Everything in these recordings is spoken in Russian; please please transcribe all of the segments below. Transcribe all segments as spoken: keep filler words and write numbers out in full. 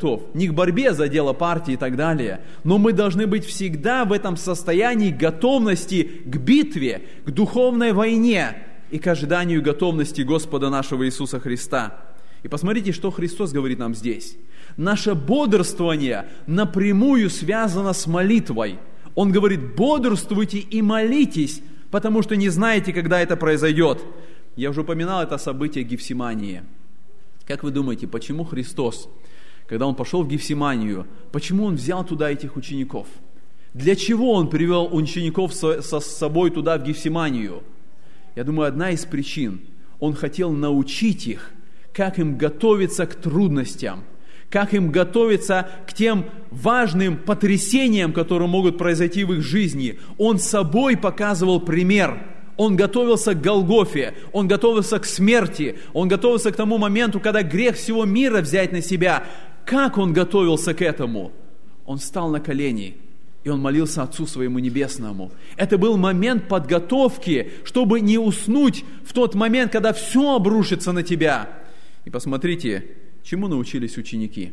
готов. Не к борьбе за дело партии и так далее. Но мы должны быть всегда в этом состоянии готовности к битве, к духовной войне и к ожиданию готовности Господа нашего Иисуса Христа. И посмотрите, что Христос говорит нам здесь. Наше бодрствование напрямую связано с молитвой. Он говорит: бодрствуйте и молитесь, потому что не знаете, когда это произойдет. Я уже упоминал это событие Гефсимании. Как вы думаете, почему Христос, когда Он пошел в Гефсиманию, почему Он взял туда этих учеников? Для чего Он привел учеников со, со собой туда, в Гефсиманию? Я думаю, одна из причин. Он хотел научить их, как им готовиться к трудностям, как им готовиться к тем важным потрясениям, которые могут произойти в их жизни. Он собой показывал пример. Он готовился к Голгофе, он готовился к смерти, он готовился к тому моменту, когда грех всего мира взять на себя. Как он готовился к этому? Он встал на колени, и он молился Отцу Своему Небесному. Это был момент подготовки, чтобы не уснуть в тот момент, когда все обрушится на тебя. И посмотрите, чему научились ученики.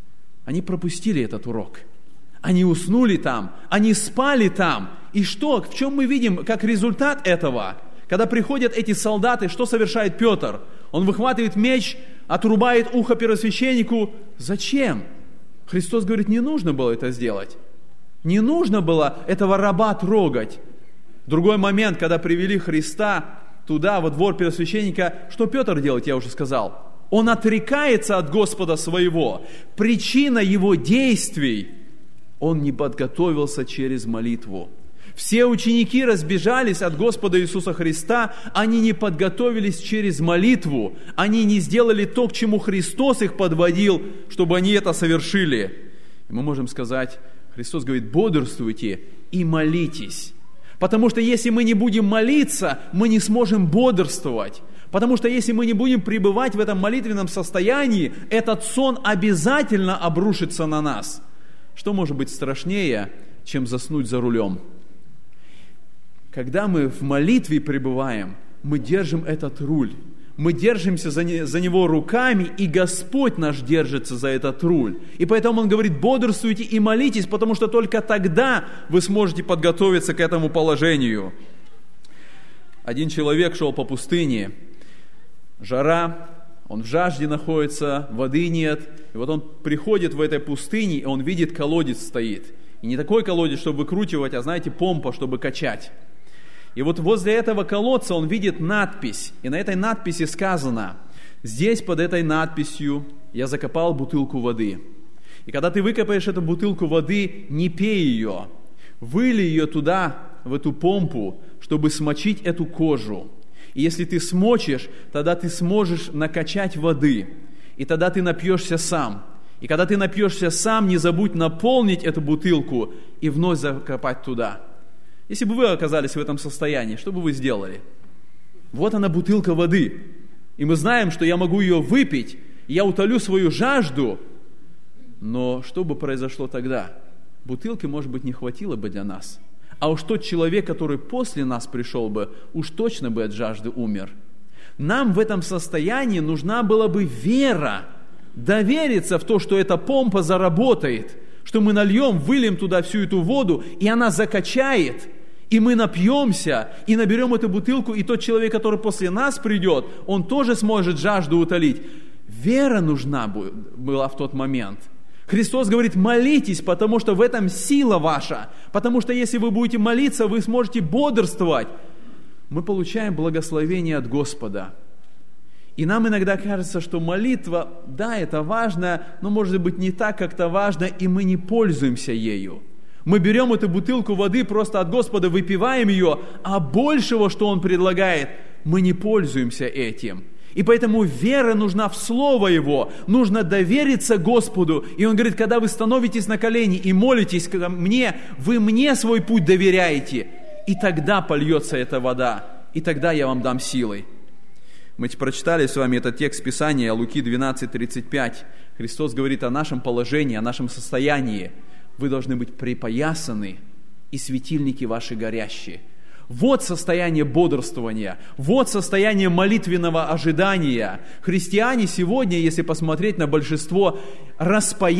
Они пропустили этот урок. Они уснули там, они спали там. И что, в чем мы видим, как результат этого? Когда приходят эти солдаты, что совершает Петр? Он выхватывает меч, отрубает ухо первосвященнику. Зачем? Христос говорит, не нужно было это сделать. Не нужно было этого раба трогать. Другой момент, когда привели Христа туда, во двор первосвященника, что Петр делает, я уже сказал. Он отрекается от Господа своего. Причина его действий – он не подготовился через молитву. Все ученики разбежались от Господа Иисуса Христа, они не подготовились через молитву, они не сделали то, к чему Христос их подводил, чтобы они это совершили. И мы можем сказать, Христос говорит, бодрствуйте и молитесь. Потому что если мы не будем молиться, мы не сможем бодрствовать. Потому что если мы не будем пребывать в этом молитвенном состоянии, этот сон обязательно обрушится на нас. Что может быть страшнее, чем заснуть за рулем? Когда мы в молитве пребываем, мы держим этот руль. Мы держимся за, не, за него руками, и Господь наш держится за этот руль. И поэтому Он говорит, бодрствуйте и молитесь, потому что только тогда вы сможете подготовиться к этому положению. Один человек шел по пустыне, жара, он в жажде находится, воды нет. И вот он приходит в этой пустыне, и он видит, колодец стоит. И не такой колодец, чтобы выкручивать, а, знаете, помпа, чтобы качать. И вот возле этого колодца он видит надпись. И на этой надписи сказано, здесь под этой надписью я закопал бутылку воды. И когда ты выкопаешь эту бутылку воды, не пей ее. Выли ее туда, в эту помпу, чтобы смочить эту кожу. И если ты смочишь, тогда ты сможешь накачать воды. И тогда ты напьешься сам. И когда ты напьешься сам, не забудь наполнить эту бутылку и вновь закопать туда. Если бы вы оказались в этом состоянии, что бы вы сделали? Вот она, бутылка воды. И мы знаем, что я могу ее выпить, и я утолю свою жажду. Но что бы произошло тогда? Бутылки, может быть, не хватило бы для нас. А уж тот человек, который после нас пришел бы, уж точно бы от жажды умер. Нам в этом состоянии нужна была бы вера, довериться в то, что эта помпа заработает, что мы нальем, выльем туда всю эту воду, и она закачает, и мы напьемся, и наберем эту бутылку, и тот человек, который после нас придет, он тоже сможет жажду утолить. Вера нужна была в тот момент. Христос говорит, молитесь, потому что в этом сила ваша. Потому что если вы будете молиться, вы сможете бодрствовать. Мы получаем благословение от Господа. И нам иногда кажется, что молитва, да, это важно, но может быть не так как-то важно, и мы не пользуемся ею. Мы берем эту бутылку воды просто от Господа, выпиваем ее, а большего, что Он предлагает, мы не пользуемся этим. И поэтому вера нужна в Слово Его, нужно довериться Господу. И Он говорит, когда вы становитесь на колени и молитесь ко мне, вы мне свой путь доверяете, и тогда польется эта вода, и тогда я вам дам силы. Мы прочитали с вами этот текст Писания, Луки двенадцать тридцать пять. Христос говорит о нашем положении, о нашем состоянии. Вы должны быть припоясаны, и светильники ваши горящие. Вот состояние бодрствования, вот состояние молитвенного ожидания. Христиане сегодня, если посмотреть на большинство, распоясаны